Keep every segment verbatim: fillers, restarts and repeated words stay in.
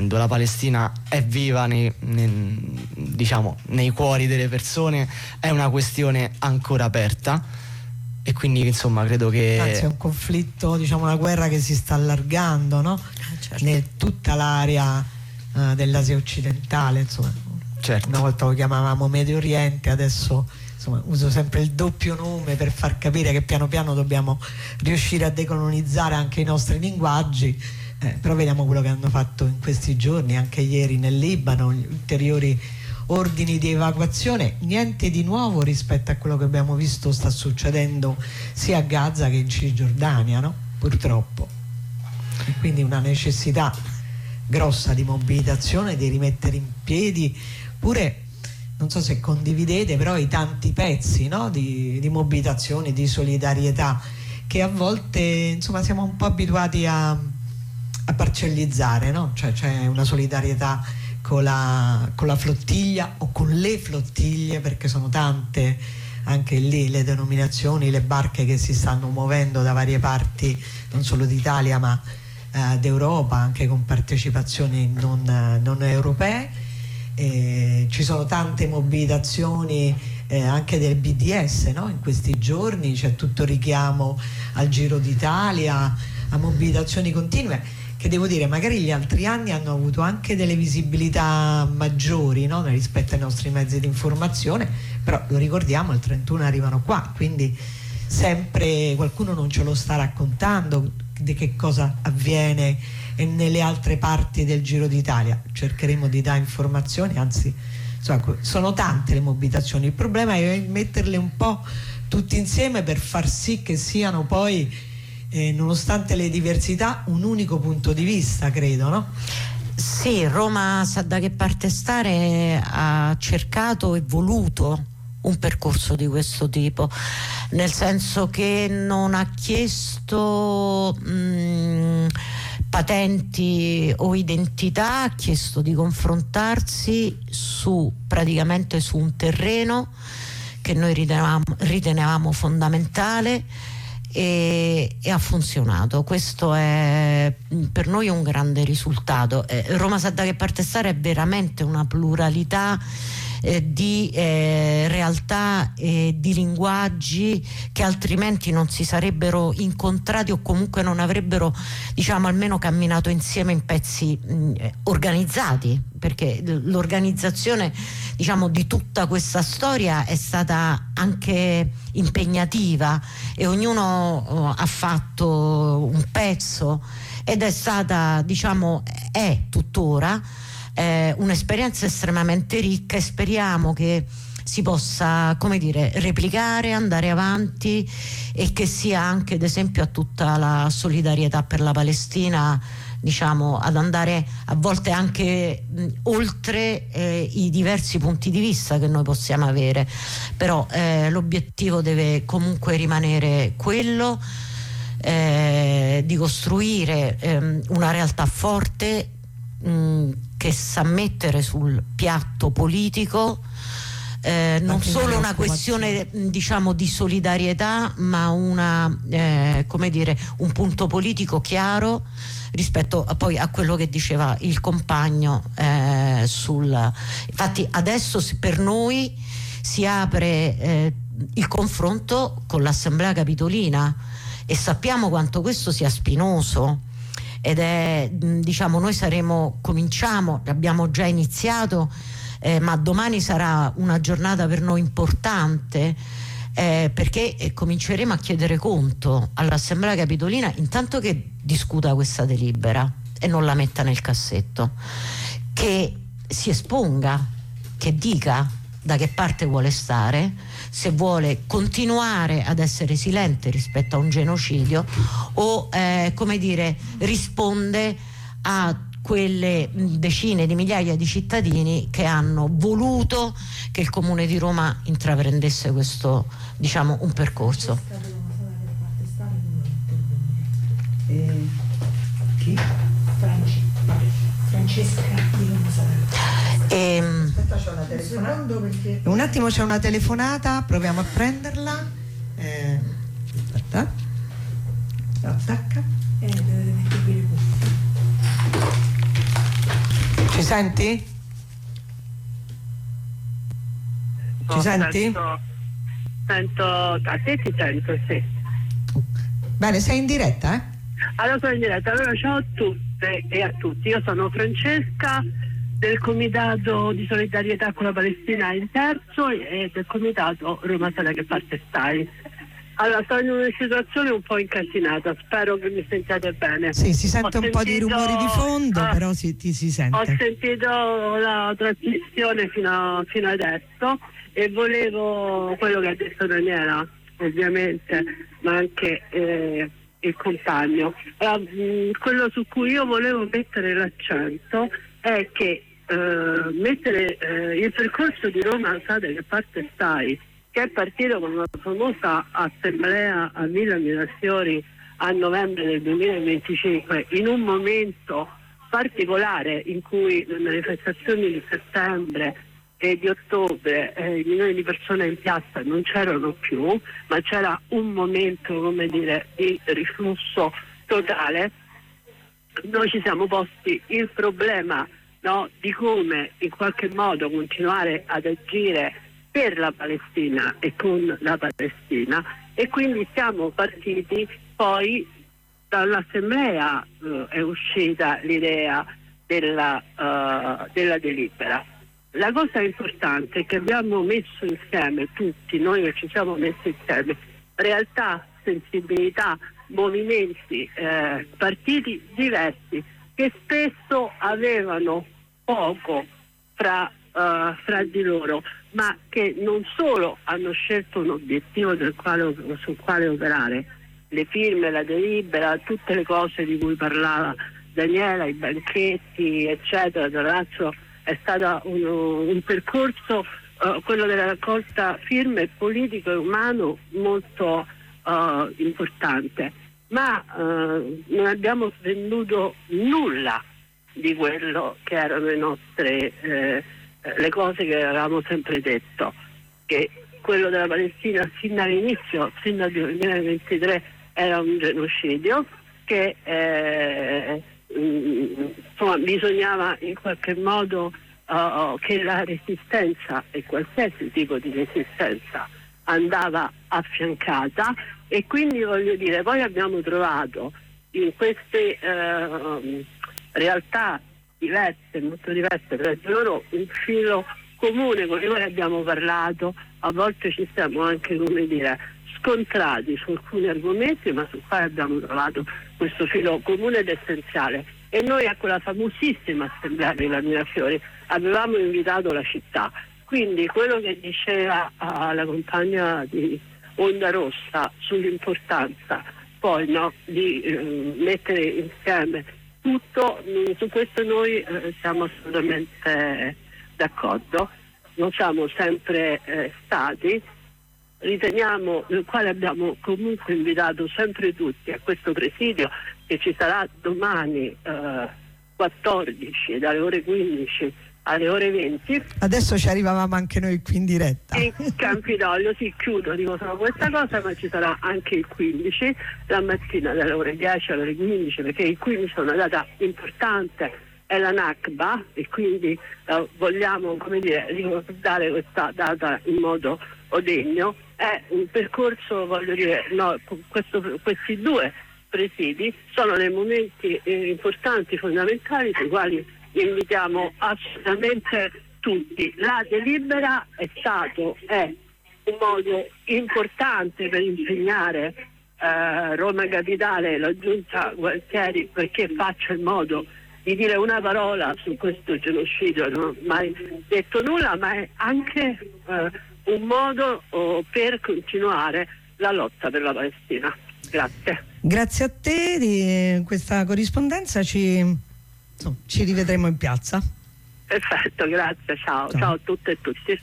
dicendo, la Palestina è viva nei, nei, diciamo, nei cuori delle persone, è una questione ancora aperta e quindi insomma credo che anzi è un conflitto, diciamo una guerra che si sta allargando, no? Certo. Nel tutta l'area uh, dell'Asia occidentale, insomma. Certo. Una volta lo chiamavamo Medio Oriente, adesso insomma uso sempre il doppio nome per far capire che piano piano dobbiamo riuscire a decolonizzare anche i nostri linguaggi, eh, però vediamo quello che hanno fatto in questi giorni, anche ieri nel Libano, gli ulteriori ordini di evacuazione, niente di nuovo rispetto a quello che abbiamo visto sta succedendo sia a Gaza che in Cisgiordania, no? Purtroppo. E quindi una necessità grossa di mobilitazione, di rimettere in piedi pure, non so se condividete, però i tanti pezzi, no? di, di mobilitazione, di solidarietà che a volte insomma siamo un po' abituati a, a parcellizzare, no? Cioè c'è una solidarietà con la, con la flottiglia o con le flottiglie, perché sono tante anche lì le denominazioni, le barche che si stanno muovendo da varie parti non solo d'Italia ma eh, d'Europa, anche con partecipazioni non, non europee. Eh, ci sono tante mobilitazioni eh, anche del B D S, no? In questi giorni c'è tutto richiamo al Giro d'Italia, a mobilitazioni continue che devo dire magari gli altri anni hanno avuto anche delle visibilità maggiori, no? Rispetto ai nostri mezzi di informazione, però lo ricordiamo, il trentuno arrivano qua, quindi sempre qualcuno non ce lo sta raccontando di che cosa avviene e nelle altre parti del Giro d'Italia. Cercheremo di dare informazioni, anzi insomma, sono tante le mobilitazioni, il problema è metterle un po' tutti insieme per far sì che siano poi eh, nonostante le diversità un unico punto di vista, credo, no? Sì, Roma sa da che parte stare, ha cercato e voluto un percorso di questo tipo, nel senso che non ha chiesto mh, patenti o identità, ha chiesto di confrontarsi su praticamente su un terreno che noi ritenevamo, ritenevamo fondamentale e, e ha funzionato. Questo è per noi un grande risultato. eh, Roma sa da che parte stare è veramente una pluralità Eh, di eh, realtà e di linguaggi che altrimenti non si sarebbero incontrati o comunque non avrebbero, diciamo, almeno camminato insieme in pezzi mh, organizzati, perché l'organizzazione, diciamo, di tutta questa storia è stata anche impegnativa e ognuno oh, ha fatto un pezzo ed è stata, diciamo, è tuttora Eh, un'esperienza estremamente ricca e speriamo che si possa, come dire, replicare, andare avanti e che sia anche d'esempio a tutta la solidarietà per la Palestina, diciamo, ad andare a volte anche mh, oltre eh, i diversi punti di vista che noi possiamo avere, però eh, l'obiettivo deve comunque rimanere quello eh, di costruire eh, una realtà forte mh, che sa mettere sul piatto politico eh, non solo una questione, diciamo, di solidarietà, ma una eh, come dire, un punto politico chiaro rispetto a, poi a quello che diceva il compagno eh, sul infatti adesso per noi si apre eh, il confronto con l'Assemblea Capitolina e sappiamo quanto questo sia spinoso. Ed è, diciamo, noi saremo, cominciamo, abbiamo già iniziato, eh, ma domani sarà una giornata per noi importante eh, perché eh, cominceremo a chiedere conto all'Assemblea Capitolina, intanto che discuta questa delibera e non la metta nel cassetto, che si esponga, che dica da che parte vuole stare, se vuole continuare ad essere silente rispetto a un genocidio o eh, come dire, risponde a quelle decine di migliaia di cittadini che hanno voluto che il Comune di Roma intraprendesse questo, diciamo, un percorso. Eh, chi? Francesca di Roma Salerno. Ehm, Aspetta, c'è una telefonata. Perché... Un attimo, c'è una telefonata, proviamo a prenderla. Eh, aspetta. Attacca. Eh, dovete mettervi le cuffie. Ci senti? Ci no, senti? Sento, sento, a te ti sento, sì. Bene, sei in diretta, eh? Allora sono in diretta, allora ciao a tutte e a tutti, io sono Francesca del Comitato di Solidarietà con la Palestina in terzo e del Comitato Roma Sada che parte stai. Allora, sono in una situazione un po' incasinata, spero che mi sentiate bene. Sì, si sente ho un sentito, po' di rumori di fondo, uh, però si, ti si sente. Ho sentito la trasmissione fino, fino adesso e volevo, quello che ha detto Daniela, ovviamente, ma anche eh, il compagno. Allora, mh, quello su cui io volevo mettere l'accento è che eh, mettere eh, il percorso di Roma Sada che parte stai, che è partito con una famosa assemblea a Villa Mirafiori a novembre del duemilaventicinque, in un momento particolare in cui le manifestazioni di settembre e di ottobre, eh, milioni di persone in piazza non c'erano più, ma c'era un momento, come dire, di riflusso totale. Noi ci siamo posti il problema, no, di come in qualche modo continuare ad agire per la Palestina e con la Palestina, e quindi siamo partiti poi dall'assemblea, eh, è uscita l'idea della, uh, della delibera. La cosa importante è che abbiamo messo insieme tutti, noi che ci siamo messi insieme, realtà, sensibilità, movimenti, eh, partiti diversi che spesso avevano poco fra Uh, fra di loro, ma che non solo hanno scelto un obiettivo del quale, sul quale operare, le firme, la delibera, tutte le cose di cui parlava Daniela, i banchetti, eccetera. Tra l'altro è stato un, un percorso, uh, quello della raccolta firme, politico e umano molto uh, importante, ma uh, non abbiamo svenduto nulla di quello che erano le nostre eh, le cose che avevamo sempre detto, che quello della Palestina sin dall'inizio, sin dal duemilaventitré, era un genocidio, che eh, insomma bisognava in qualche modo uh, che la resistenza e qualsiasi tipo di resistenza andava affiancata, e quindi voglio dire, poi abbiamo trovato in queste uh, realtà diverse, molto diverse tra di loro, un filo comune con cui abbiamo parlato. A volte ci siamo anche, come dire, scontrati su alcuni argomenti, ma su cui abbiamo trovato questo filo comune ed essenziale. E noi a quella famosissima assemblea di Mirafiori avevamo invitato la città, quindi quello che diceva uh, la compagna di Onda Rossa sull'importanza poi, no, di uh, mettere insieme tutto, su questo noi eh, siamo assolutamente d'accordo, lo siamo sempre eh, stati, riteniamo, nel quale abbiamo comunque invitato sempre tutti a questo presidio che ci sarà domani eh, quattordici, dalle ore quindici alle ore venti. Adesso ci arrivavamo anche noi qui in diretta. In Campidoglio, sì, chiudo, dico solo questa cosa, ma ci sarà anche il quindici, la mattina dalle ore dieci alle ore quindici, perché il quindici è una data importante, è la Nakba, e quindi eh, vogliamo, come dire, ricordare questa data in modo degno. È un percorso, voglio dire, no, questo, questi due presidi sono dei momenti eh, importanti, fondamentali, sui quali invitiamo assolutamente tutti. La delibera è stato, è un modo importante per impegnare eh, Roma Capitale, la Giunta Gualtieri, perché faccia in modo di dire una parola su questo genocidio. Non ho mai detto nulla, ma è anche eh, un modo oh, per continuare la lotta per la Palestina. Grazie. Grazie a te di questa corrispondenza, ci No, ci rivedremo in piazza. Perfetto, grazie, ciao, ciao, ciao a tutte e tutti.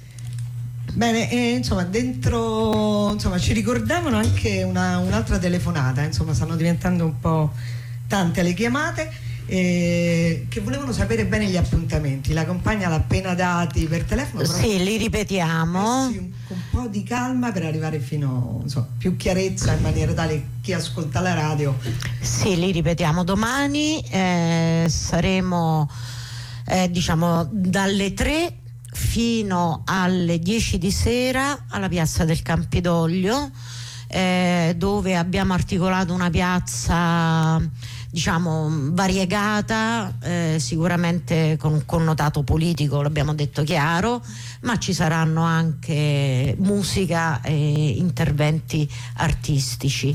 Bene, eh, insomma, dentro, insomma, ci ricordavano anche una, un'altra telefonata, insomma, stanno diventando un po' tante le chiamate, eh, che volevano sapere bene gli appuntamenti. La compagna l'ha appena dati per telefono. Sì, li ripetiamo. Eh sì, un, con un po' di calma per arrivare fino, insomma, più chiarezza, in maniera tale che chi ascolta la radio. Sì, li ripetiamo domani, eh, saremo eh, diciamo dalle tre fino alle dieci di sera alla piazza del Campidoglio, eh, dove abbiamo articolato una piazza diciamo variegata, eh, sicuramente con un connotato politico, l'abbiamo detto chiaro, ma ci saranno anche musica e interventi artistici.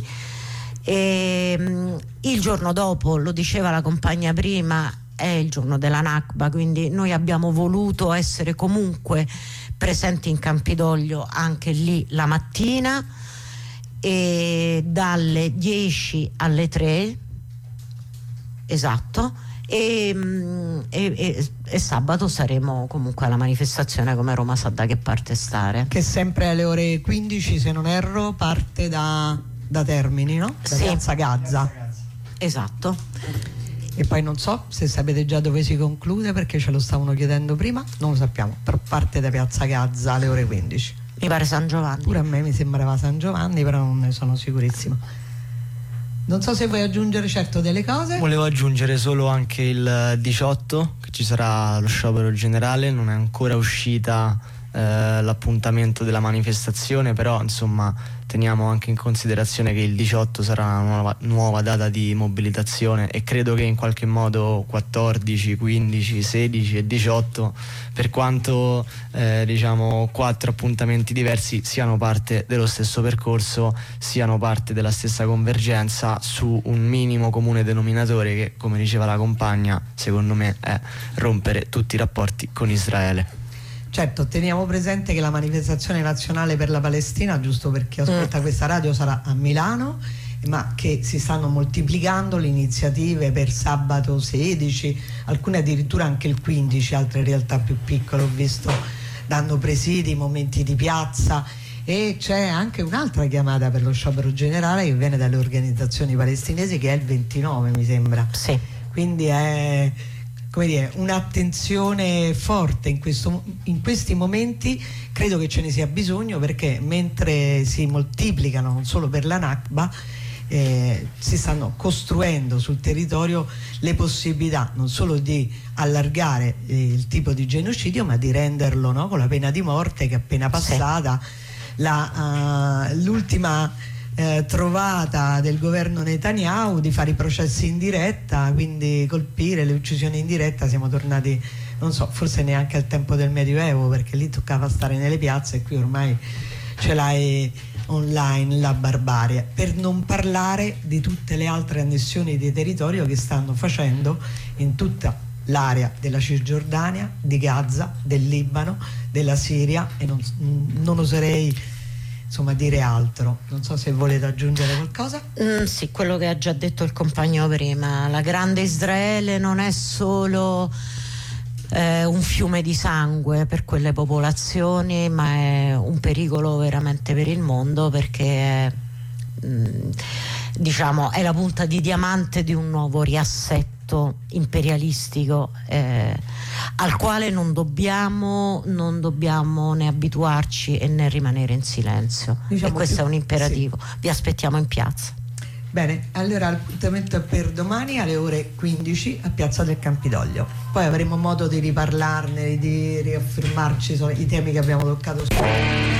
E, mh, il giorno dopo, lo diceva la compagna prima, è il giorno della Nakba, quindi noi abbiamo voluto essere comunque presenti in Campidoglio anche lì la mattina, e dalle dieci alle tre, esatto, e, e, e, e sabato saremo comunque alla manifestazione come Roma sa da che parte stare, che sempre alle ore quindici, se non erro, parte da, da Termini, no? Da sì. Piazza Gazza. Esatto. E poi non so se sapete già dove si conclude, perché ce lo stavano chiedendo prima, non lo sappiamo, però parte da Piazza Gazza alle ore quindici. Mi pare San Giovanni. Pure a me mi sembrava San Giovanni, però non ne sono sicurissima. Non so se vuoi aggiungere certo delle cose. Volevo aggiungere solo anche il diciotto, che ci sarà lo sciopero generale, non è ancora uscita eh, l'appuntamento della manifestazione, però insomma teniamo anche in considerazione che il diciotto sarà una nuova, nuova data di mobilitazione, e credo che in qualche modo quattordici, quindici, sedici e diciotto, per quanto eh, diciamo quattro appuntamenti diversi, siano parte dello stesso percorso, siano parte della stessa convergenza su un minimo comune denominatore che, come diceva la compagna, secondo me è rompere tutti i rapporti con Israele. Certo, teniamo presente che la manifestazione nazionale per la Palestina, giusto per chi ascolta mm. questa radio, sarà a Milano, ma che si stanno moltiplicando le iniziative per sabato sedici, alcune addirittura anche il quindici, altre realtà più piccole ho visto danno presidi, momenti di piazza, e c'è anche un'altra chiamata per lo sciopero generale che viene dalle organizzazioni palestinesi, che è il ventinove, mi sembra. Sì. Quindi è, come dire, un'attenzione forte in, questo, in questi momenti. Credo che ce ne sia bisogno, perché mentre si moltiplicano non solo per la Nakba, eh, si stanno costruendo sul territorio le possibilità non solo di allargare eh, il tipo di genocidio, ma di renderlo, no, con la pena di morte che è appena passata. Sì. La, uh, l'ultima eh, trovata del governo Netanyahu di fare i processi in diretta, quindi colpire le uccisioni in diretta, siamo tornati, non so, forse neanche al tempo del Medioevo, perché lì toccava stare nelle piazze, e qui ormai ce l'hai online la barbarie, per non parlare di tutte le altre annessioni di territorio che stanno facendo in tutta l'area della Cisgiordania, di Gaza, del Libano, della Siria, e non, non oserei insomma dire altro. Non so se volete aggiungere qualcosa. Mm, sì, quello che ha già detto il compagno prima, la grande Israele non è solo eh, un fiume di sangue per quelle popolazioni, ma è un pericolo veramente per il mondo, perché è, mm, diciamo, è la punta di diamante di un nuovo riassetto imperialistico eh, al quale non dobbiamo non dobbiamo né abituarci e né rimanere in silenzio, diciamo, e questo più, è un imperativo. Sì. Vi aspettiamo in piazza. Bene, allora l'appuntamento è per domani alle ore quindici a Piazza del Campidoglio, poi avremo modo di riparlarne, di riaffermarci i temi che abbiamo toccato.